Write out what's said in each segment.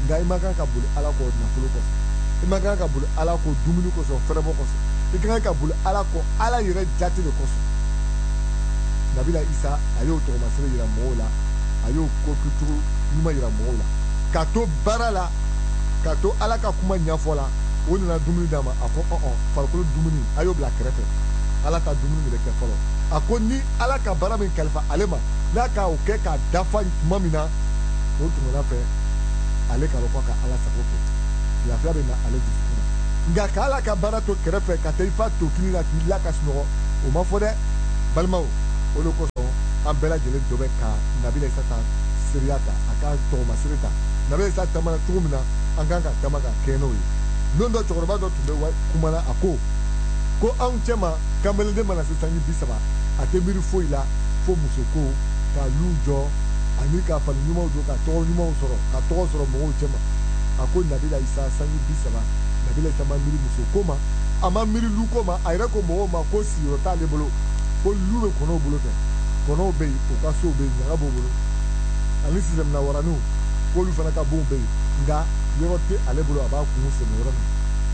nga i man kan ka boli ala kɔ nafolo kɔfɛ i man kan ka boli ala kɔ dumuni kɔsɔn fɛrɛbɔ kɔsɔn i kan ka boli ala kɔ ala yɛrɛ jate de kɔsɔn nabila isa a y'o tɔgɔmasɛbɛ yira mɔgɔw la a y'o kocogo ɲuman yira mɔgɔw la ka to baara la ka to ala ka kuma ɲɛfɔ la o nana dumuni d'a ma a ko farikolo dumuni a y'o bila kɛrɛfɛ ala ka dumuni de bɛ kɛ fɔlɔ a ko ni ala ka baara min kalifa ale ma n'a ka o kɛ k'a dafa tuma min na o tuma fɛ ale ka dɔn ko ka ala sago kɛ lafiya bɛ na ale dusukun na nka ka ala ka baara to kɛrɛfɛ ka taa i fa to kini na k'i la ka sunɔgɔ o ma fɔ dɛ balimaw o de kosɔn an bɛɛ lajɛlen dɔ bɛ ka nabila isa ta seereya ta a ka tɔgɔmasɛbɛ ta nabila isa taamana cogo min na an kan ka taama ka kɛ n'o ye don dɔ cɛkɔrɔba dɔ tun bɛ kuma na a ko anw cɛ ma kamelenden mana se sanji 30 a tɛ miiri foyi la fo muso ko ka lu jɔ ani ka fani ɲumanw don ka tɔgɔ ɲumanw sɔrɔ ka tɔgɔ sɔrɔ mɔgɔw cɛ ma a ko nabila isa sanji 30 nabila isa ma miiri muso ko ma a ma miiri lu ko ma a yɛrɛ ko mɔgɔw ma ko siyɔrɔ t'ale bolo ko lu bɛ kɔnɔw bolo fɛ kɔnɔw bɛ yen o ka sow bɛ yen ɲaga b'o bolo ani sisamina waraniw k'olu fana ka bonw bɛ yen nka yɔrɔ tɛ ale bolo a b'a kun sɛnɛ yɔrɔ min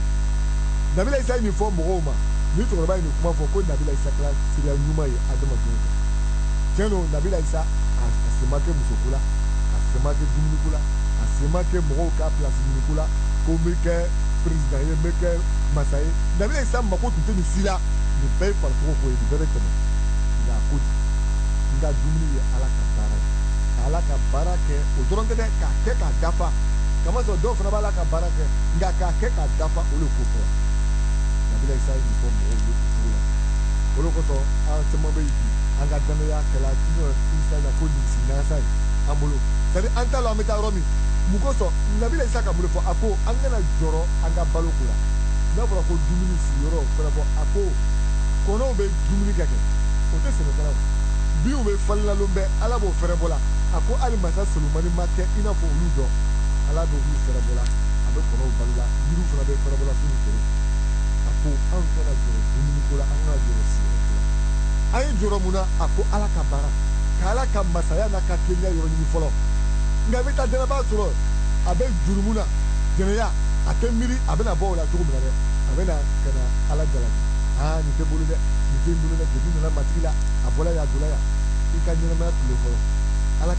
nabila isa ye nin fɔ mɔgɔw ma ni cɛkɔrɔba ye nin kuma fɔ ko nabila isa kɛra siriya ɲuman ye adamadenw fɛ tiɲɛ don nabila isa a se ma kɛ musoko la a se ma kɛ dumuniko la a se ma kɛ mɔgɔw ka pilasi ɲiniko la ko n bɛ kɛ peresidan ye n bɛ kɛ masa ye nabila isa mako tun tɛ nin si la nin bɛɛ ye farisogo ko ye nin bɛɛ bɛ tɛmɛ nka a ko di nka dumuni ye ala ka baara ye ka ala ka baara kɛ o dɔrɔn tɛ dɛ k'a kɛ k'a dafa kamasɔrɔ dɔw fana b'a la ka baara kɛ nka k'a kɛ k'a dafa o de ko fɔ nabila isa ye nin fɔ mɔgɔw ye o cogo la o de kosɔn an caman bɛ bi an ka danaya kɛla isa la ko nimisi ɲagasa ye an bolo c'est à dire an t'a lɔn an bɛ taa yɔrɔ min mun kosɔn nabila isa ka mun de fɔ a ko an kana jɔrɔ an ka balo ko la n'a fɔra ko dumuni sigiyɔrɔ fana fɔ a ko kɔnɔw bɛ dumuni kɛ o tɛ sɛnɛkɛlaw biw bɛ falenlalon bɛ ala b'o fɛrɛ bɔ la a ko hali masa solomani ma kɛ i n'a fɔ olu dɔn ala b'olu fɛrɛ bɔ la a bɛ kɔnɔw balo la yiriw fana bɛ fɛrɛ bɔ la fini feere a ko anw kana jɔrɔ dumuniko la an kana jɔrɔ sigiyɔrɔko la an ye jɔrɔ mun na a ko ala ka baara ka ala ka masaya n'a ka tilenya yɔrɔ ɲini fɔlɔ nka i bɛ taa dɛnɛba sɔrɔ a bɛ juru mun na jɛnɛya a tɛ miiri a bɛna bɔ o la cogo min na dɛ a bɛna ka na ala jalaki nin tɛ bolo dɛ nin tɛ n bolo dɛ depi nana matigi la a bɔla yan a donna yan i ka ɲɛnamaya tile fɔlɔ